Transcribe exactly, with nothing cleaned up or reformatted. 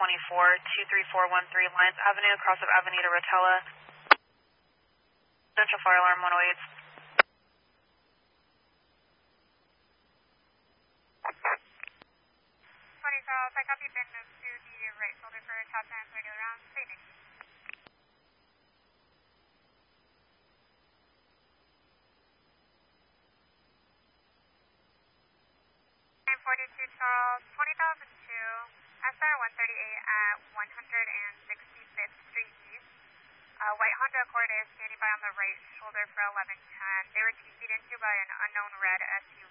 twenty-four, two three four one three, Lyons Avenue, across of Avenida Rotella. Central fire alarm one oh eight. twenty Charles, I copy, bend move to the right shoulder for top ten, regular round, fading. nine forty-two Charles, twenty thousand two, S R one thirty-eight at one hundred sixty-fifth Street East. Uh, white Honda Accord is standing by on the right shoulder for eleven ten. They were T C'd into by an unknown red S U V.